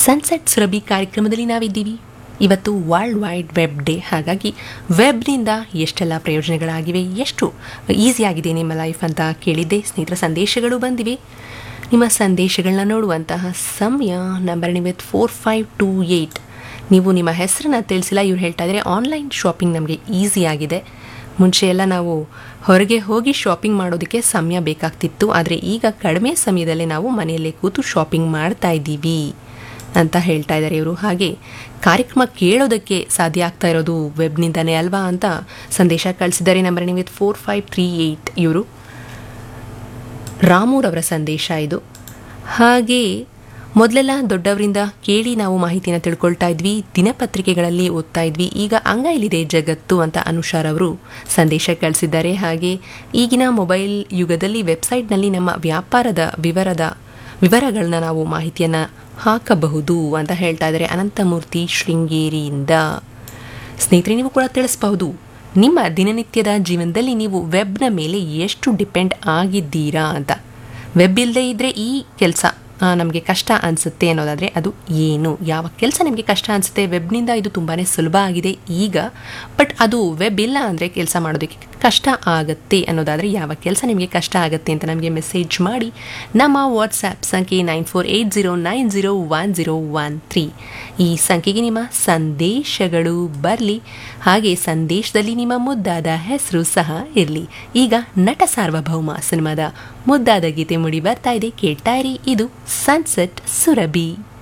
Sunset Surabhi ಕಾರ್ಯಕ್ರಮದಲ್ಲಿ ನಾವಿದ್ದೀವಿ. ಇವತ್ತು ವರ್ಲ್ಡ್ ವೈಡ್ ವೆಬ್ ಡೇ. ಹಾಗಾಗಿ ವೆಬ್ನಿಂದ ಎಷ್ಟೆಲ್ಲ ಪ್ರಯೋಜನಗಳಾಗಿವೆ, ಎಷ್ಟು ಈಸಿಯಾಗಿದೆ ನಿಮ್ಮ ಲೈಫ್ ಅಂತ ಕೇಳಿದ್ದೆ. ಸ್ನೇಹಿತರ ಸಂದೇಶಗಳು ಬಂದಿವೆ. ನಿಮ್ಮ ಸಂದೇಶಗಳನ್ನ ನೋಡುವಂತಹ ಸಮಯ. ನಂಬರ್ ನಿಮಗೆ 4528. ನೀವು ನಿಮ್ಮ ಹೆಸರನ್ನು ತಿಳಿಸಿಲ್ಲ. ಇವ್ರು ಹೇಳ್ತಾ ಇದ್ದಾರೆ ಆನ್ಲೈನ್ ಶಾಪಿಂಗ್ ನಮಗೆ ಈಸಿ ಆಗಿದೆ. ಮುಂಚೆ ಎಲ್ಲ ನಾವು ಹೊರಗೆ ಹೋಗಿ ಶಾಪಿಂಗ್ ಮಾಡೋದಕ್ಕೆ ಸಮಯ ಬೇಕಾಗ್ತಿತ್ತು, ಆದರೆ ಈಗ ಕಡಿಮೆ ಸಮಯದಲ್ಲೇ ನಾವು ಮನೆಯಲ್ಲೇ ಕೂತು ಶಾಪಿಂಗ್ ಮಾಡ್ತಾ ಇದ್ದೀವಿ ಅಂತ ಹೇಳ್ತಾ ಇದ್ದಾರೆ ಇವರು. ಹಾಗೆ ಕಾರ್ಯಕ್ರಮ ಕೇಳೋದಕ್ಕೆ ಸಾಧ್ಯ ಆಗ್ತಾ ಇರೋದು ವೆಬ್ನಿಂದನೇ ಅಲ್ವಾ ಅಂತ ಸಂದೇಶ ಕಳಿಸಿದ್ದಾರೆ. ನಂಬರ್ ನಿಮಗೆ 4538. ಇವರು ರಾಮೂರವರ ಸಂದೇಶ ಇದು. ಹಾಗೆ ಮೊದಲೆಲ್ಲ ದೊಡ್ಡವರಿಂದ ಕೇಳಿ ನಾವು ಮಾಹಿತಿನ ತಿಳ್ಕೊಳ್ತಾ ಇದ್ವಿ, ದಿನಪತ್ರಿಕೆಗಳಲ್ಲಿ ಓದ್ತಾ ಇದ್ವಿ. ಈಗ ಅಂಗೈಲಿದೆ ಜಗತ್ತು ಅಂತ ಅನುಷಾರ್ ಅವರು ಸಂದೇಶ ಕಳಿಸಿದ್ದಾರೆ. ಹಾಗೆ ಈಗಿನ ಮೊಬೈಲ್ ಯುಗದಲ್ಲಿ ವೆಬ್ಸೈಟ್ನಲ್ಲಿ ನಮ್ಮ ವ್ಯಾಪಾರದ ವಿವರಗಳನ್ನ ನಾವು ಮಾಹಿತಿಯನ್ನು ಹಾಕಬಹುದು ಅಂತ ಹೇಳ್ತಾ ಇದ್ದಾರೆ ಅನಂತಮೂರ್ತಿ ಶೃಂಗೇರಿಯಿಂದ. ಸ್ನೇಹಿತರೆ, ನೀವು ಕೂಡ ತಿಳಿಸಬಹುದು ನಿಮ್ಮ ದಿನನಿತ್ಯದ ಜೀವನದಲ್ಲಿ ನೀವು ವೆಬ್ನ ಮೇಲೆ ಎಷ್ಟು ಡಿಪೆಂಡ್ ಆಗಿದ್ದೀರಾ ಅಂತ. ವೆಬ್ ಇಲ್ಲದೆ ಇದ್ದರೆ ಈ ಕೆಲಸ ನಮಗೆ ಕಷ್ಟ ಅನಿಸುತ್ತೆ ಅನ್ನೋದಾದರೆ ಅದು ಏನು, ಯಾವ ಕೆಲಸ ನಿಮಗೆ ಕಷ್ಟ ಅನಿಸುತ್ತೆ? ವೆಬ್ನಿಂದ ಇದು ತುಂಬಾ ಸುಲಭ ಆಗಿದೆ ಈಗ, ಬಟ್ ಅದು ವೆಬ್ ಇಲ್ಲ ಅಂದರೆ ಕೆಲಸ ಮಾಡೋದಕ್ಕೆ ಕಷ್ಟ ಆಗುತ್ತೆ ಅನ್ನೋದಾದರೆ ಯಾವ ಕೆಲಸ ನಿಮಗೆ ಕಷ್ಟ ಆಗುತ್ತೆ ಅಂತ ನಮಗೆ ಮೆಸೇಜ್ ಮಾಡಿ. ನಮ್ಮ ವಾಟ್ಸ್ಆ್ಯಪ್ ಸಂಖ್ಯೆ 9480901013. ಈ ಸಂಖ್ಯೆಗೆ ನಿಮ್ಮ ಸಂದೇಶಗಳು ಬರಲಿ. ಹಾಗೆ ಸಂದೇಶದಲ್ಲಿ ನಿಮ್ಮ ಮುದ್ದಾದ ಹೆಸರು ಸಹ ಇರಲಿ. ಈಗ ನಟ ಸಾರ್ವಭೌಮ ಸಿನಿಮಾದ ಮುದ್ದಾದ ಗೀತೆ ಮೂಡಿ ಬರ್ತಾ ಇದೆ, ಕೇಳ್ತಾ ಇರಿ. ಇದು ಸನ್ಸೆಟ್ ಸುರಭಿ.